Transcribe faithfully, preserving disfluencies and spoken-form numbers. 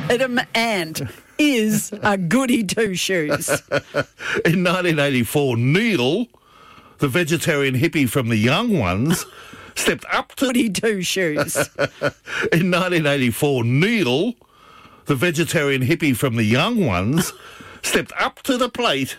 Adam Ant is a goody two-shoes. In nineteen eighty-four, Neil, the vegetarian hippie from the Young Ones, stepped up to... Goody two-shoes. In nineteen eighty-four, Neil, the vegetarian hippie from the Young Ones, stepped up to the plate